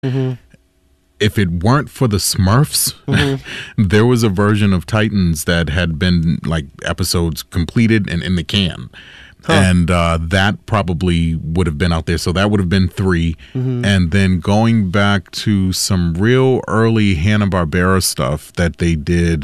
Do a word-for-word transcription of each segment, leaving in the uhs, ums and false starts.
Mm-hmm. If it weren't for the Smurfs, mm-hmm. there was a version of Titans that had been like episodes completed and in the can. Huh. And uh, that probably would have been out there. So that would have been three. Mm-hmm. And then going back to some real early Hanna-Barbera stuff that they did,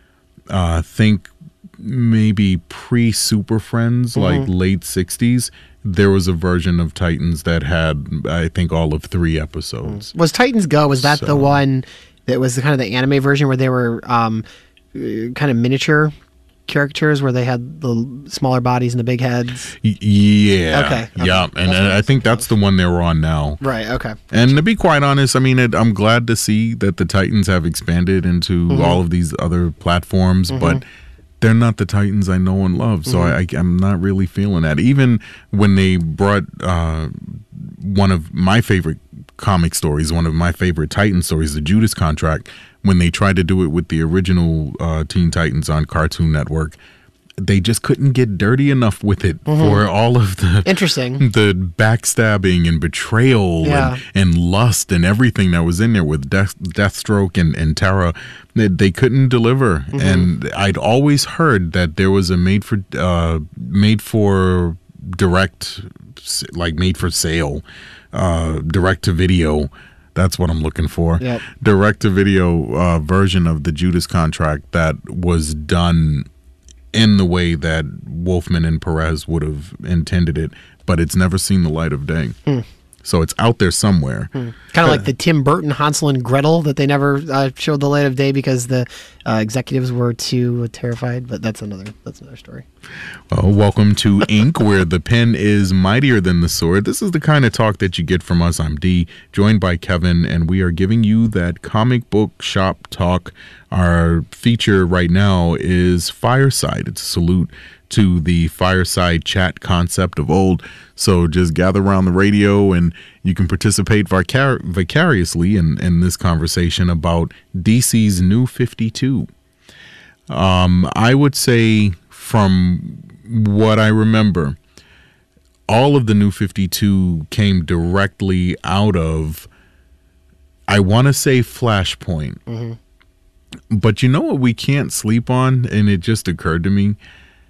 uh, think maybe pre-Super Friends, mm-hmm. like late sixties. There was a version of Titans that had, I think, all of three episodes. Was Titans Go, was that so. the one that was the kind of the anime version where they were um, kind of miniature characters where they had the smaller bodies and the big heads? Yeah. Okay. okay. Yeah, and, and I think that's the one they're on now. Right, okay. And to be quite honest, I mean, it, I'm glad to see that the Titans have expanded into mm-hmm. all of these other platforms, mm-hmm. but they're not the Titans I know and love, so mm-hmm. I, I'm not really feeling that. Even when they brought uh, one of my favorite comic stories, one of my favorite Titan stories, the Judas Contract, when they tried to do it with the original uh, Teen Titans on Cartoon Network, they just couldn't get dirty enough with it mm-hmm. for all of the interesting the backstabbing and betrayal yeah. and, and lust and everything that was in there with Death, Deathstroke and, and Terra. They, they couldn't deliver, mm-hmm. and I'd always heard that there was a made for uh, made for direct, like made for sale, uh, direct to video. That's what I'm looking for. Yep. Direct to video uh, version of the Judas Contract that was done in the way that Wolfman and Perez would have intended it, but it's never seen the light of day. Hmm. So it's out there somewhere. Hmm. Kind of uh, like the Tim Burton Hansel and Gretel that they never uh, showed the light of day because the uh, executives were too terrified. But that's another that's another story. Well, welcome to Ink, where the pen is mightier than the sword. This is the kind of talk that you get from us. I'm D, joined by Kevin, and we are giving you that comic book shop talk. Our feature right now is Fireside. It's a salute to the fireside chat concept of old. So just gather around the radio and you can participate vicar- vicariously in, in this conversation about D C's New fifty-two. Um, I would say from what I remember, all of the New fifty-two came directly out of, I want to say, Flashpoint. Mm-hmm. But you know what we can't sleep on? And it just occurred to me.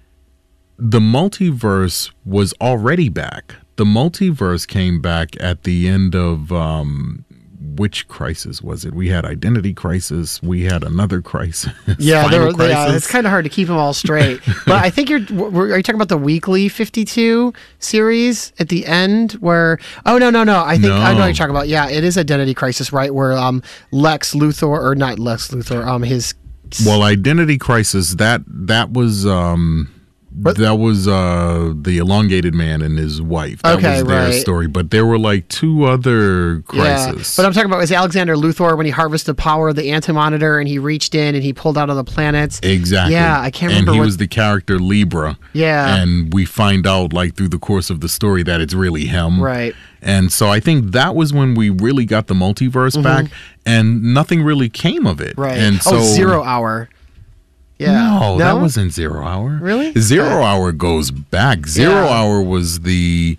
The multiverse was already back. The multiverse came back at the end of um, which crisis was it? We had Identity Crisis. We had another crisis. Yeah, there were, crisis. Yeah, it's kind of hard to keep them all straight. But I think you're. Are you talking about the weekly fifty-two series at the end? Where? Oh no, no, no. I think no. I know what you're talking about. Yeah, it is Identity Crisis, right? Where um, Lex Luthor, or not Lex Luthor, um, his. Well, Identity Crisis. That that was um. But, that was uh, the elongated man and his wife. That okay, was their right. story. But there were like two other crises. Yeah. But I'm talking about was Alexander Luthor when he harvested power of the Anti-Monitor and he reached in and he pulled out of the planets. Exactly. Yeah, I can't remember. And he what... was the character Libra. Yeah. And we find out like through the course of the story that it's really him. Right. And so I think that was when we really got the multiverse mm-hmm. back, and nothing really came of it. Right. And so, oh, Zero Hour. Yeah. No, no, that wasn't Zero Hour. Really? Zero uh, Hour goes back. Zero yeah. Hour was the,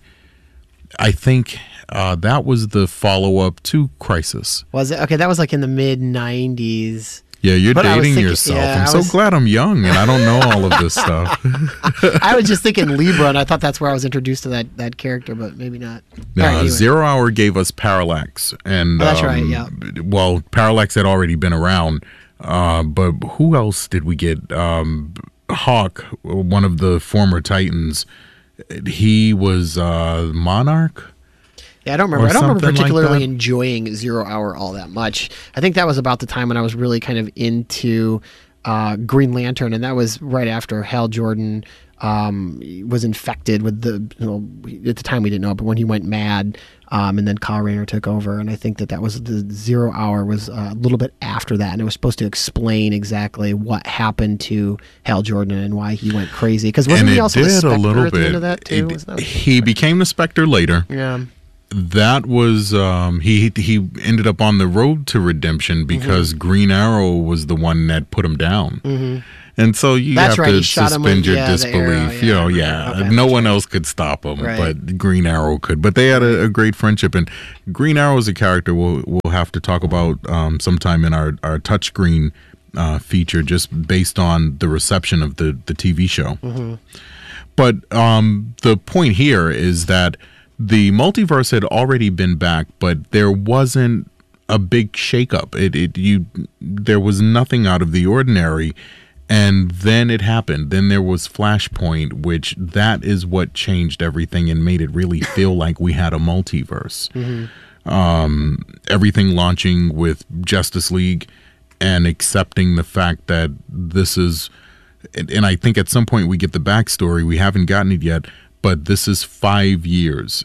I think uh, that was the follow-up to Crisis. Was it? Okay, that was like in the mid nineties. Yeah, you're but dating thinking, yourself. Yeah, I'm I so was, glad I'm young and I don't know all of this stuff. I was just thinking Libra, and I thought that's where I was introduced to that, that character, but maybe not. No, right, anyway. Zero Hour gave us Parallax. And, oh, that's um, right, yeah. Well, Parallax had already been around. Uh, but who else did we get? Um, Hawk, one of the former Titans. He was uh, Monarch. Yeah, I don't remember. I don't remember particularly like enjoying Zero Hour all that much. I think that was about the time when I was really kind of into uh, Green Lantern, and that was right after Hal Jordan um, was infected with the. You know, at the time we didn't know, but when he went mad. Um, and then Kyle Rayner took over, and I think that that was the Zero Hour was a little bit after that, and it was supposed to explain exactly what happened to Hal Jordan and why he went crazy. Because wasn't and he also did the Spectre a little at the bit. end of that too? It, that he became the Spectre later. Yeah. That was um, he. He ended up on the road to redemption because mm-hmm. Green Arrow was the one that put him down. Mm-hmm. And so you That's have right, to he shot him suspend with, your yeah, the disbelief. arrow, You yeah. know, yeah. Okay, no that's one right. else could stop him, Right. but Green Arrow could. But they had a, a great friendship. And Green Arrow is a character we'll, we'll have to talk about um, sometime in our, our touchscreen uh, feature, just based on the reception of the, the T V show. Mm-hmm. But um, the point here is that the multiverse had already been back, but there wasn't a big shakeup. It, it, you, there was nothing out of the ordinary, and then it happened. Then there was Flashpoint, which that is what changed everything and made it really feel like we had a multiverse. Mm-hmm. Um, everything launching with Justice League and accepting the fact that this is. And I think at some point we get the backstory. We haven't gotten it yet, but this is five years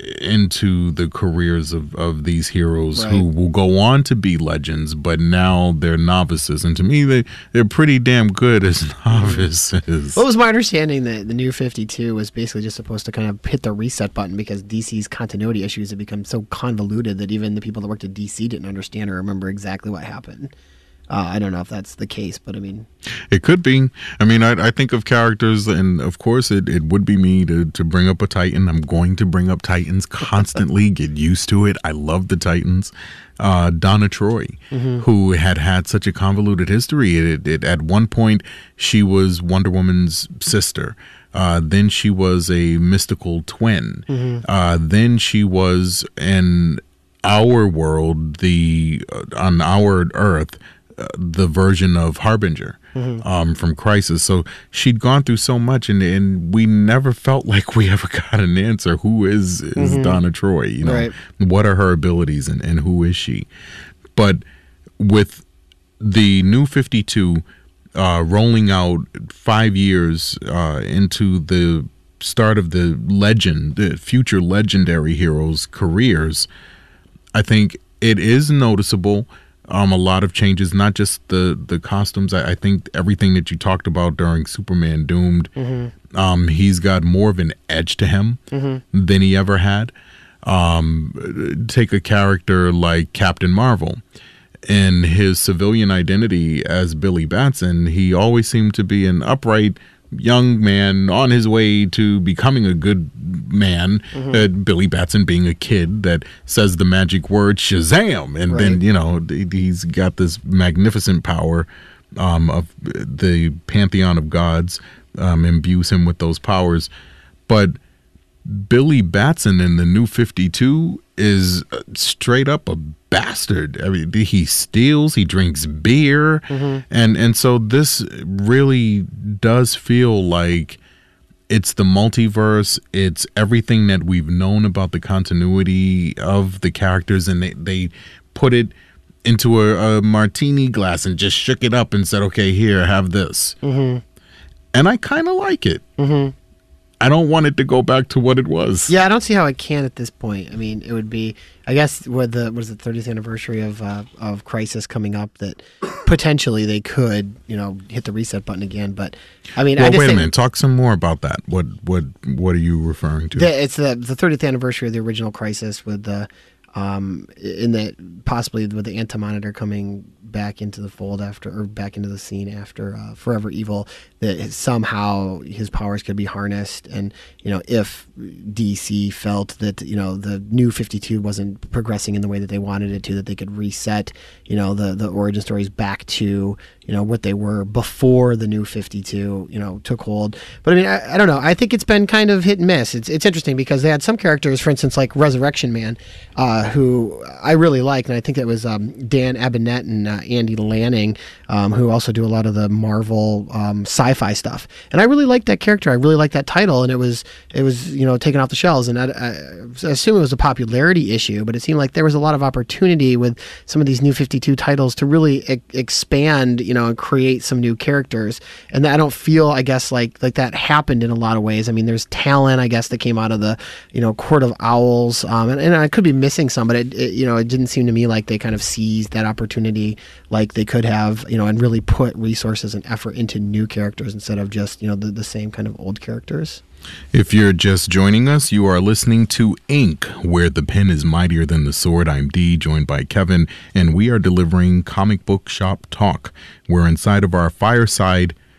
into the careers of, of these heroes right. who will go on to be legends, but now they're novices. And to me, they, they're pretty damn good as novices. What was my understanding that the New fifty-two was basically just supposed to kind of hit the reset button because D C's continuity issues had become so convoluted that even the people that worked at D C didn't understand or remember exactly what happened. Uh, I don't know if that's the case, but I mean... It could be. I mean, I, I think of characters, and of course it, it would be me to, to bring up a Titan. I'm going to bring up Titans constantly. Get used to it. I love the Titans. Uh, Donna Troy, mm-hmm. who had had such a convoluted history. It, it, at one point, she was Wonder Woman's sister. Uh, then she was a mystical twin. Mm-hmm. Uh, then she was in our world, the uh, on our Earth, the version of Harbinger mm-hmm. um, from Crisis. So she'd gone through so much, and, and we never felt like we ever got an answer. Who is, is mm-hmm. Donna Troy? You know, right. What are her abilities, and, and who is she? But with the New fifty-two uh, rolling out five years uh, into the start of the legend, the future legendary heroes' careers, I think it is noticeable. Um, a lot of changes, not just the the costumes. I, I think everything that you talked about during Superman Doomed, mm-hmm. um, he's got more of an edge to him mm-hmm. than he ever had. Um, take a character like Captain Marvel. In his civilian identity as Billy Batson, he always seemed to be an upright young man on his way to becoming a good man. Mm-hmm. uh, Billy Batson being a kid that says the magic word Shazam, and right. then you know he's got this magnificent power um, of the pantheon of gods um, imbues him with those powers. But Billy Batson in the New fifty-two is straight up a bastard. I mean, he steals, he drinks beer, mm-hmm. and and so this really does feel like it's the multiverse. It's everything that we've known about the continuity of the characters, and they, they put it into a, a martini glass and just shook it up and said, okay, here, have this. Mm-hmm. And I kind of like it. Mm-hmm. I don't want it to go back to what it was. Yeah, I don't see how it can at this point. I mean, it would be, I guess, with the what is it, thirtieth anniversary of uh, of Crisis coming up, that potentially they could, you know, hit the reset button again. But I mean, well, I just wait think, a minute. Talk some more about that. What what what are you referring to? The, it's the the thirtieth anniversary of the original Crisis, with the um in the possibly with the Anti-Monitor coming back into the fold after, or back into the scene after uh, Forever Evil, that somehow his powers could be harnessed. And you know, if D C felt that, you know, the New fifty-two wasn't progressing in the way that they wanted it to, that they could reset, you know, the the origin stories back to, you know, what they were before the New fifty-two, you know, took hold. But I mean, I, I don't know. I think it's been kind of hit and miss. It's it's interesting because they had some characters, for instance, like Resurrection Man, uh, who I really liked, and I think it was um, Dan Abnett and uh, Andy Lanning, um, who also do a lot of the Marvel um, sci-fi stuff. And I really liked that character. I really liked that title, and it was it was you know taken off the shelves. And I, I assume it was a popularity issue, but it seemed like there was a lot of opportunity with some of these New fifty-two titles to really e- expand, you know, and create some new characters. And I don't feel, I guess, like like that happened in a lot of ways. I mean, there's talent, I guess, that came out of the, you know, Court of Owls, um, and, and I could be missing some, but it, it, you know, it didn't seem to me like they kind of seized that opportunity like they could have, you know, and really put resources and effort into new characters instead of just, you know, the, the same kind of old characters. If you're just joining us, you are listening to Ink, where the pen is mightier than the sword. I'm Dee, joined by Kevin, and we are delivering Comic Book Shop Talk. We're inside of our fireside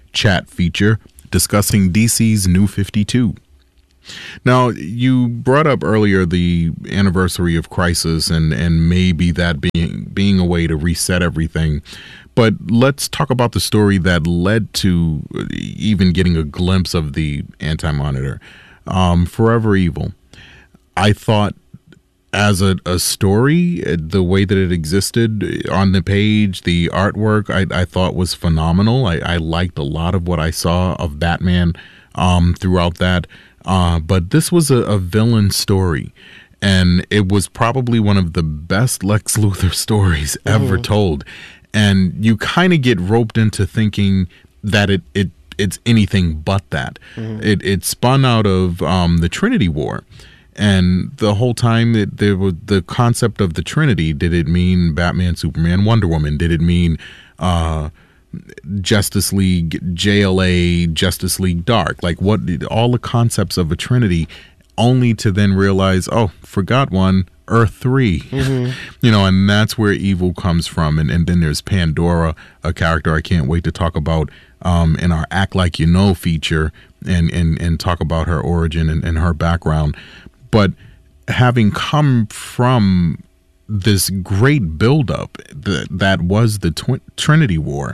chat feature discussing D C's New fifty-two. Now, you brought up earlier the anniversary of Crisis and, and maybe that being being a way to reset everything. But let's talk about the story that led to even getting a glimpse of the Anti-Monitor. Um, Forever Evil. I thought as a, a story, the way that it existed on the page, the artwork, I, I thought was phenomenal. I, I liked a lot of what I saw of Batman um, throughout that. Uh, but this was a, a villain story. And it was probably one of the best Lex Luthor stories ever mm-hmm. told. And you kind of get roped into thinking that it, it it's anything but that. Mm-hmm. It it spun out of um, the Trinity War. And the whole time it, there was the concept of the Trinity. Did it mean Batman, Superman, Wonder Woman? Did it mean uh, Justice League, J L A, Justice League Dark? Like what? All the concepts of a Trinity, only to then realize, oh, forgot one, Earth three. Mm-hmm. You know, and that's where evil comes from. And, and then there's Pandora, a character I can't wait to talk about um, in our Act Like You Know feature and, and, and talk about her origin and, and her background. But having come from this great buildup that, that was the tw- Trinity War,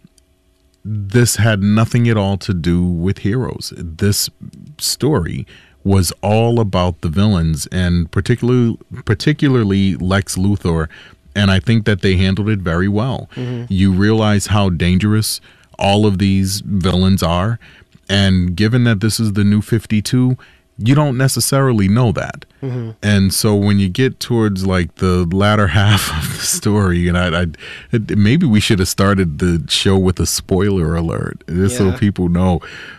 this had nothing at all to do with heroes. This story was all about the villains, and particularly particularly Lex Luthor, and I think that they handled it very well. Mm-hmm. You realize how dangerous all of these villains are, and given that this is the New fifty-two, you don't necessarily know that. Mm-hmm. And so when you get towards like the latter half of the story, and I, I maybe we should have started the show with a spoiler alert, just yeah. so people know.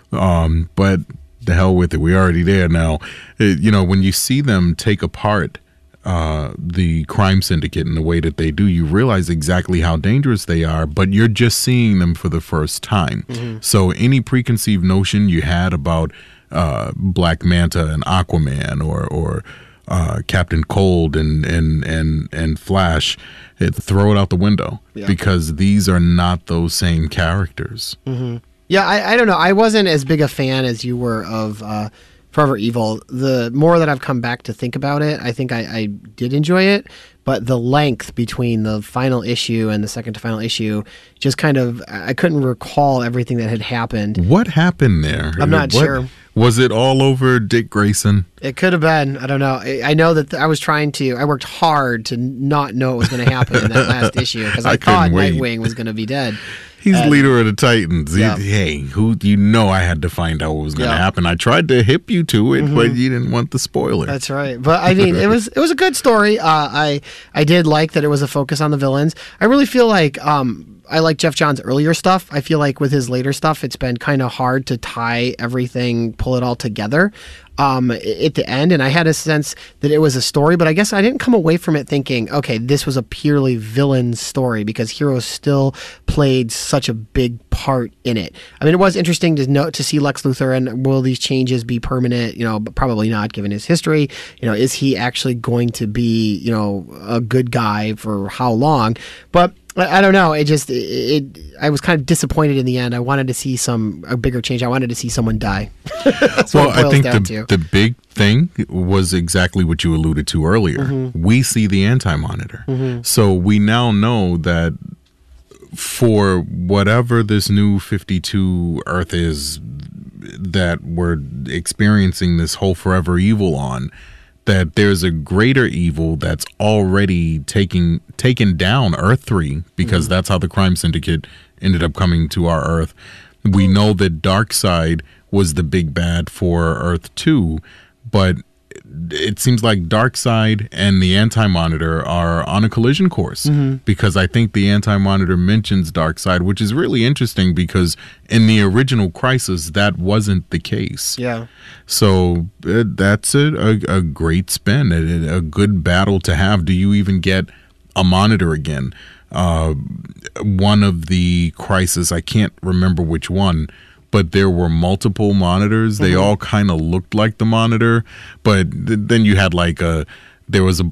Um, but the hell with it, we're already there now. It, you know, when you see them take apart uh, the crime syndicate in the way that they do, you realize exactly how dangerous they are, but you're just seeing them for the first time. Mm-hmm. So any preconceived notion you had about Uh, Black Manta and Aquaman, or or uh, Captain Cold and and and and Flash, it, throw it out the window yeah. because these are not those same characters. Mm-hmm. Yeah, I, I don't know. I wasn't as big a fan as you were of uh, Forever Evil. The more that I've come back to think about it, I think I, I did enjoy it. But the length between the final issue and the second to final issue just kind of, I couldn't recall everything that had happened. What happened there? I'm not what, sure. Was it all over Dick Grayson? It could have been. I don't know. I, I know that th- I was trying to, I worked hard to not know what was going to happen in that last issue because I, I thought wait. Nightwing was going to be dead. He's and, leader of the Titans. Yeah. He, hey, who you know I had to find out what was going to yeah. happen. I tried to hip you to it, mm-hmm. but you didn't want the spoiler. That's right. But I mean, it was it was a good story. Uh, I I did like that it was a focus on the villains. I really feel like um, I like Jeff Johns' earlier stuff. I feel like with his later stuff, it's been kind of hard to tie everything, pull it all together um, at the end. And I had a sense that it was a story, but I guess I didn't come away from it thinking, okay, this was a purely villain story because heroes still played such a big part in it. I mean, it was interesting to note to see Lex Luthor, and will these changes be permanent? You know, but probably not given his history. You know, is he actually going to be, you know, a good guy for how long? But I don't know. It just, it, it, I was kind of disappointed in the end. I wanted to see some, a bigger change. I wanted to see someone die. That's well, what it boils I think down the, to. the big thing was exactly what you alluded to earlier. Mm-hmm. We see the Anti-Monitor. Mm-hmm. So we now know that for whatever this New fifty-two Earth is that we're experiencing this whole Forever Evil on, that there's a greater evil that's already taking taken down Earth three, because mm-hmm. that's how the crime syndicate ended up coming to our Earth. We know that Darkseid was the big bad for Earth two, but it seems like Darkseid and the Anti-Monitor are on a collision course, mm-hmm. because I think the Anti-Monitor mentions Darkseid, which is really interesting because in the original Crisis, that wasn't the case. Yeah. So uh, that's a, a, a great spin, a, a good battle to have. Do you even get a Monitor again? Uh, one of the Crisis, I can't remember which one, but there were multiple monitors. They mm-hmm. all kind of looked like the Monitor, but th- then you had like a, there was a black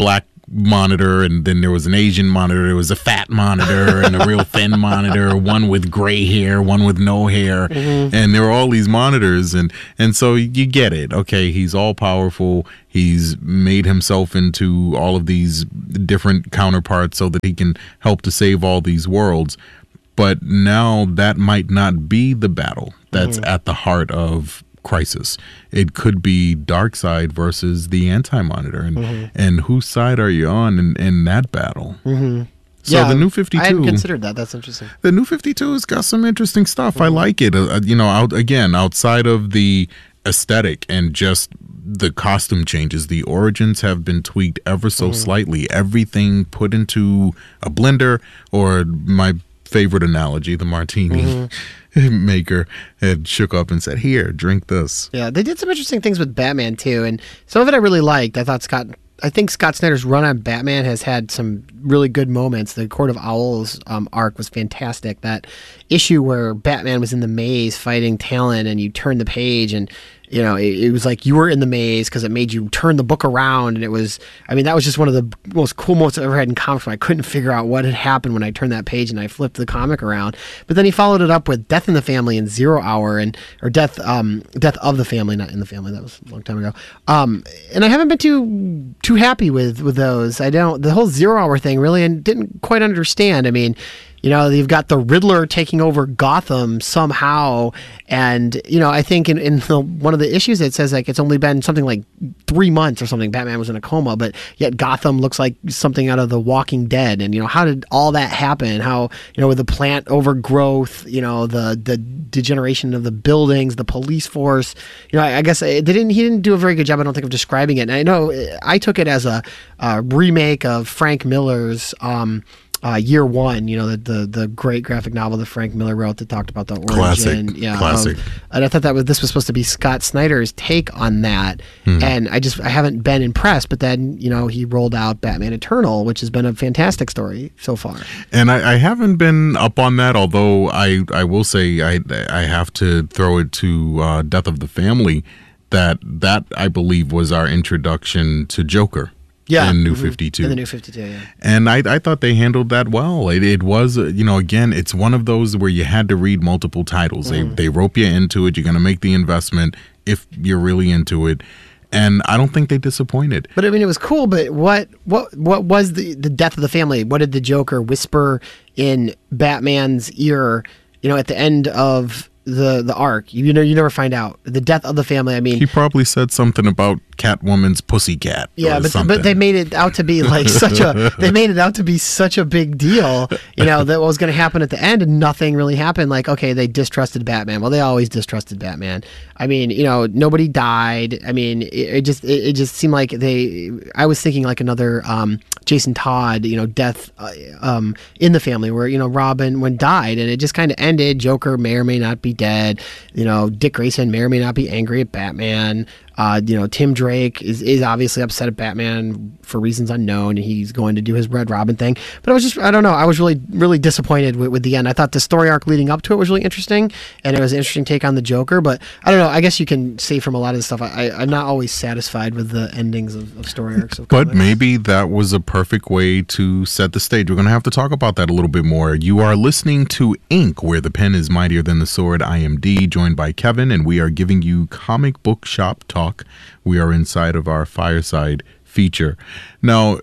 monitor, and then there was an Asian monitor, there was a fat monitor and a real thin monitor, one with gray hair, one with no hair, mm-hmm. and there were all these monitors, and and so you get it. Okay, he's all powerful. He's made himself into all of these different counterparts so that he can help to save all these worlds. But now that might not be the battle that's mm-hmm. at the heart of Crisis. It could be Darkseid versus the Anti-Monitor, and mm-hmm. and whose side are you on in, in that battle? Mm-hmm. So yeah, the New fifty-two, I hadn't considered that. That's interesting. The New fifty-two has got some interesting stuff. Mm-hmm. I like it. Uh, you know, out again outside of the aesthetic and just the costume changes, the origins have been tweaked ever so mm-hmm. slightly. Everything put into a blender, or my favorite analogy, the martini. Mm-hmm. maker had shook up and said, "Here, drink this." Yeah, they did some interesting things with Batman too, and some of it I really liked. I thought Scott, I think Scott Snyder's run on Batman has had some really good moments. The Court of Owls um, arc was fantastic. That issue where Batman was in the maze fighting Talon, and you turn the page, and you know, it, it was like you were in the maze because it made you turn the book around, and it was, I mean, that was just one of the most cool moments I've ever had in comics where I couldn't figure out what had happened when I turned that page and I flipped the comic around. But then he followed it up with Death in the Family and Zero Hour, and or Death, um, Death of the Family, not in the Family. That was a long time ago. Um, and I haven't been too too happy with with those. I don't the whole Zero Hour thing really, and didn't quite understand. I mean, you know, you've got the Riddler taking over Gotham somehow, and you know, I think in, in the, one of the issues it says like it's only been something like three months or something. Batman was in a coma, but yet Gotham looks like something out of The Walking Dead. And you know, how did all that happen? How, you know, with the plant overgrowth, you know, the the degeneration of the buildings, the police force. You know, I, I guess they didn't. He didn't do a very good job, I don't think, of describing it. And I know I took it as a, a remake of Frank Miller's. Um, Uh, Year One, you know, the, the the great graphic novel that Frank Miller wrote that talked about the origin. Classic, yeah, classic. Of, and I thought that was this was supposed to be Scott Snyder's take on that, hmm. and I just I haven't been impressed. But then, you know, he rolled out Batman Eternal, which has been a fantastic story so far. And I, I haven't been up on that, although I I will say I I have to throw it to uh, Death of the Family, that that I believe was our introduction to Joker. Yeah, in New mm-hmm. fifty-two. In the New fifty-two, yeah. And I, I thought they handled that well. It, it was, uh, you know, again, it's one of those where you had to read multiple titles. Mm. They they rope you into it. You're going to make the investment if you're really into it. And I don't think they disappointed. But I mean, it was cool. But what what what was the, the Death of the Family? What did the Joker whisper in Batman's ear, you know, at the end of the the arc? You know, you never find out. The Death of the Family, I mean, he probably said something about Catwoman's pussycat. Yeah, but something. but they made it out to be like such a they made it out to be such a big deal, you know, that what was going to happen at the end, and nothing really happened. Like, okay, they distrusted Batman. Well, they always distrusted Batman. I mean, you know, nobody died. I mean, it, it just it, it just seemed like they. I was thinking like another um, Jason Todd, you know, death uh, um, in the Family, where, you know, Robin when died, and it just kind of ended. Joker may or may not be dead. You know, Dick Grayson may or may not be angry at Batman. Uh, you know, Tim Drake is, is obviously upset at Batman for reasons unknown. He's going to do his Red Robin thing. But I was just, I don't know, I was really, really disappointed with, with the end. I thought the story arc leading up to it was really interesting, and it was an interesting take on the Joker. But I don't know, I guess you can say from a lot of the stuff, I, I, I'm not always satisfied with the endings of, of story arcs. Of but maybe that was a perfect way to set the stage. We're going to have to talk about that a little bit more. You are listening to Ink, where the pen is mightier than the sword. I am D, joined by Kevin, and we are giving you comic book shop talk. We are inside of our fireside feature. Now,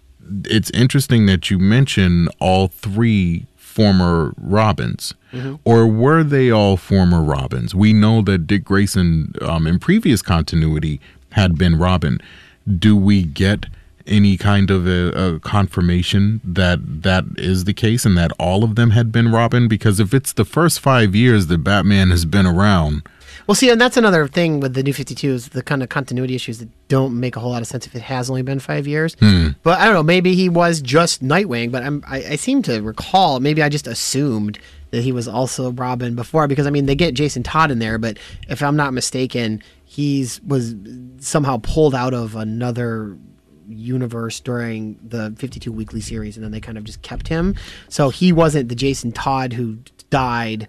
it's interesting that you mention all three former Robins. Mm-hmm. Or were they all former Robins? We know that Dick Grayson, um, in previous continuity, had been Robin. Do we get any kind of a, a confirmation that that is the case and that all of them had been Robin? Because if it's the first five years that Batman has been around... Well, see, and that's another thing with the New fifty-two is the kind of continuity issues that don't make a whole lot of sense if it has only been five years. Hmm. But I don't know, maybe he was just Nightwing, but I'm, I, I seem to recall, maybe I just assumed that he was also Robin before, because, I mean, they get Jason Todd in there, but if I'm not mistaken, he's was somehow pulled out of another universe during the fifty-two weekly series, and then they kind of just kept him. So he wasn't the Jason Todd who died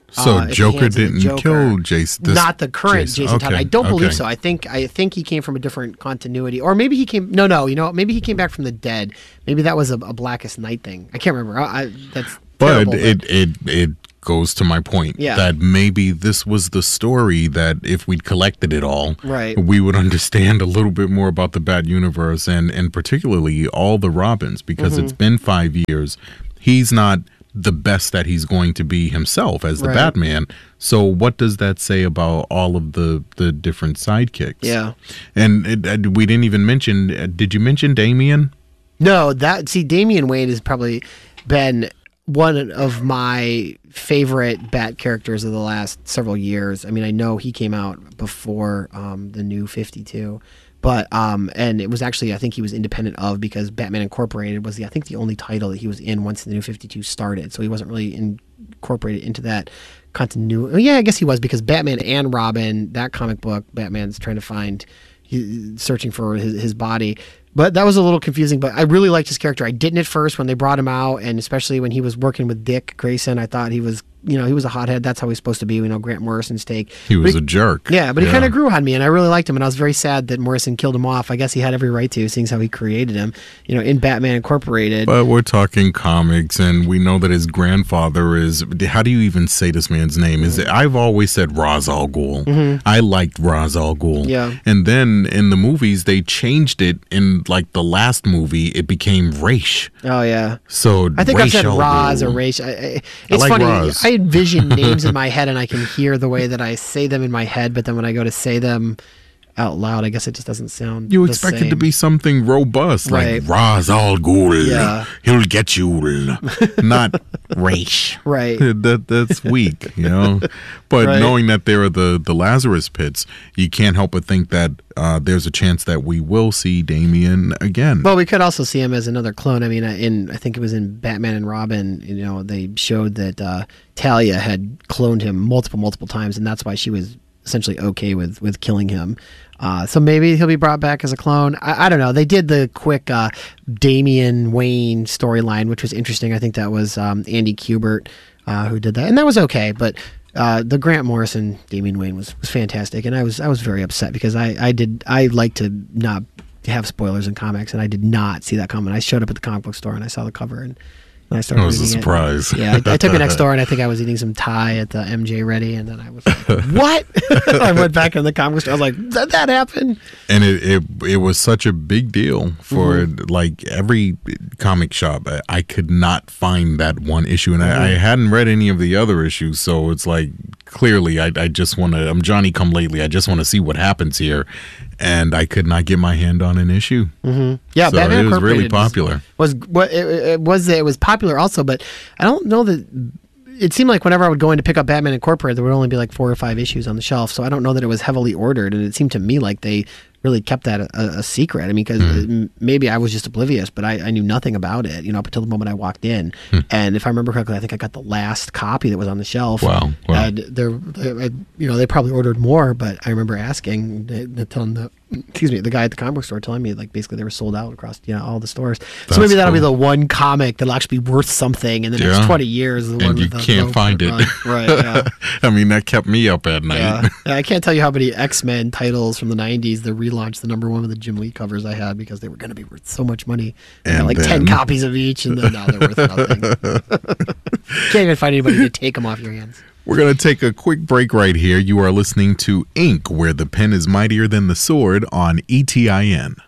So uh, at the Joker hands of the didn't Joker. kill Jason. This, Not the current Jason, Jason Todd. okay, I don't believe okay. so. I think I think he came from a different continuity, or maybe he came. No, no. You know, maybe he came back from the dead. Maybe that was a, a Blackest Night thing. I can't remember. I, I, that's But terrible, it it it goes to my point Yeah. that maybe this was the story that if we'd collected it all, Right. we would understand a little bit more about the Bat universe and and particularly all the Robins, because Mm-hmm. it's been five years. He's not the best that he's going to be himself as the Right. Batman. So what does that say about all of the the different sidekicks? Yeah. And it, uh, we didn't even mention. Uh, did you mention Damian? No, that see, Damian Wayne has probably been one of my favorite Bat characters of the last several years. I mean, I know he came out before um, the New fifty-two, but um, and it was actually, I think he was independent of, because Batman Incorporated was the I think the only title that he was in once the New fifty-two started, so he wasn't really incorporated into that continuity. Yeah, I guess he was, because Batman and Robin, that comic book, Batman's trying to find, he, searching for his, his body. But that was a little confusing, but I really liked his character. I didn't at first when they brought him out, and especially when he was working with Dick Grayson. I thought he was, you know, he was a hothead. That's how he's supposed to be. We know Grant Morrison's take. He was But a jerk. Yeah, but he kind of grew on me, and I really liked him, and I was very sad that Morrison killed him off. I guess he had every right to, seeing as how he created him, you know, in Batman Incorporated. But we're talking comics, and we know that his grandfather is. How do you even say this man's name? Is it, I've always said Ra's al Ghul. Mm-hmm. I liked Ra's al Ghul. Yeah. And then in the movies, they changed it. In like the last movie, it became Raish. Oh yeah, So I think I've said Ra's al Roz Ghul. or Raish. I, I, it's like funny. Roz. I envision names in my head, and I can hear the way that I say them in my head. But then when I go to say them out loud, I guess it just doesn't sound. You the expect it to same. be something robust, Right. like Ra's al Ghul. Yeah. He'll get you, not Raish. right. that that's weak, you know. But Right. knowing that there are the the Lazarus pits, you can't help but think that uh, there's a chance that we will see Damian again. Well, we could also see him as another clone. I mean, uh, in I think it was in Batman and Robin. You know, they showed that uh, Talia had cloned him multiple, multiple times, and that's why she was essentially okay with with killing him. Uh, so maybe he'll be brought back as a clone. I, I don't know. They did the quick uh, Damian Wayne storyline, which was interesting. I think that was um, Andy Kubert uh, who did that, and that was okay. But uh, the Grant Morrison Damian Wayne was, was fantastic, and I was I was very upset because I, I did I like to not have spoilers in comics, and I did not see that coming. I showed up at the comic book store and I saw the cover, and And I started It was a reading it. surprise. Yeah, I, I took it next door, and I think I was eating some Thai at the M J Ready, and then I was like, "What?" I went back in the comic store. I was like, "Did that happen?" And it, it it was such a big deal for Mm-hmm. like every comic shop. I, I could not find that one issue, and Mm-hmm. I, I hadn't read any of the other issues. So it's like clearly, I, I just want to. I'm Johnny Come Lately. I just want to see what happens here, and I could not get my hand on an issue. Mm-hmm. Yeah, So Batman it was really Incorporated popular. Was, was what it, it was it was popular also, but I don't know that. It seemed like whenever I would go in to pick up Batman Incorporated, there would only be like four or five issues on the shelf. So I don't know that it was heavily ordered, and it seemed to me like they really kept that a, a secret. I mean, because Mm. maybe I was just oblivious, but I, I knew nothing about it, you know, up until the moment I walked in. Hmm. And if I remember correctly, I think I got the last copy that was on the shelf. Wow, wow. And they're, they, I- you know, they probably ordered more, but I remember asking, they, they telling the, excuse me, the guy at the comic book store telling me like basically they were sold out across, you know, all the stores. That's so maybe that'll be cool. the one comic that'll actually be worth something in the next Yeah. twenty years. The And one you with the can't low find print it. run. Right. Yeah. I mean, that kept me up at night. Yeah. Yeah, I can't tell you how many X-Men titles from the nineties, the relaunch, the number one with the Jim Lee covers I had because they were going to be worth so much money. I got And like then- ten copies of each, and then now they're worth nothing. Can't even find anybody to take them off your hands. We're going to take a quick break right here. You are listening to Ink, where the pen is mightier than the sword on E T I N.